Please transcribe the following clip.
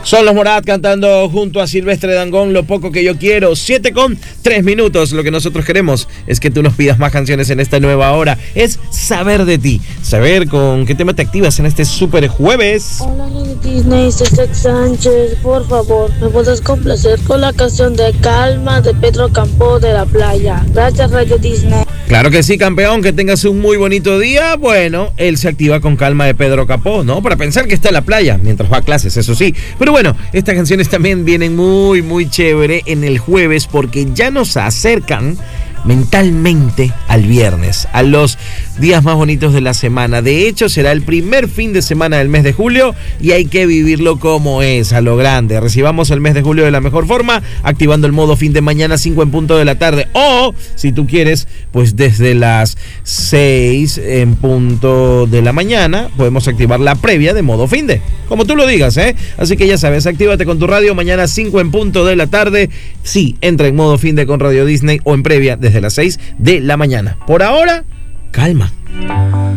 Son los Morat cantando junto a Silvestre Dangond, Lo Poco Que Yo Quiero. 7:03. Lo que nosotros queremos es que tú nos pidas más canciones en esta nueva hora. Es saber de ti. Saber con qué tema te activas en este super jueves. Hola, Radio Disney, soy Sex Sánchez. Por favor, ¿me puedes complacer con la canción de Calma de Pedro Capó de La Playa? Gracias, Radio Disney. Claro que sí, campeón, que tengas un muy bonito día. Bueno, él se activa con Calma de Pedro Capó, ¿no? Para pensar que está en la playa, mientras va a clases, eso sí. Pero bueno, estas canciones también vienen muy, muy chévere en el jueves porque ya nos acercan mentalmente al viernes, a los días más bonitos de la semana. De hecho, será el primer fin de semana del mes de julio y hay que vivirlo como es, a lo grande. Recibamos el mes de julio de la mejor forma, activando el modo fin de mañana 5 en punto de la tarde. O, si tú quieres, pues desde las 6 en punto de la mañana, podemos activar la previa de modo fin de. Como tú lo digas, ¿eh? Así que ya sabes, actívate con tu radio mañana 5 en punto de la tarde. Sí, entra en modo fin de con Radio Disney o en previa desde las 6 de la mañana. Por ahora, calma.